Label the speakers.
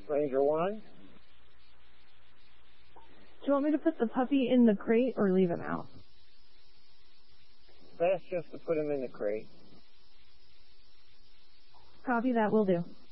Speaker 1: Ranger 1.
Speaker 2: Do you want me to put the puppy in the crate or leave him out?
Speaker 1: Best just to put him in the crate.
Speaker 2: Copy that, will do.